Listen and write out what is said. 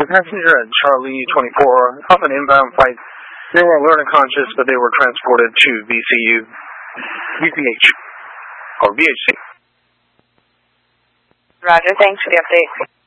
passenger at Charlie 24 off an inbound flight. They were alert and conscious, but they were transported to VCH or VHC. Roger, thanks for the update.